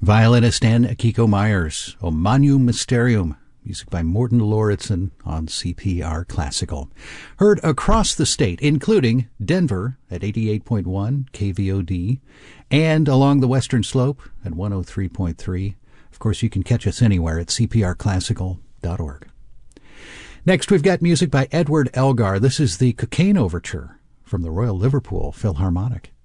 Violinist N. Akiko Myers, O Magnum Mysterium, music by Morten Lauritsen on CPR Classical. Heard across the state, including Denver at 88.1 KVOD and along the Western Slope at 103.3. Of course, you can catch us anywhere at cprclassical.org. Next, we've got music by Edward Elgar. This is the Cocaine Overture from the Royal Liverpool Philharmonic.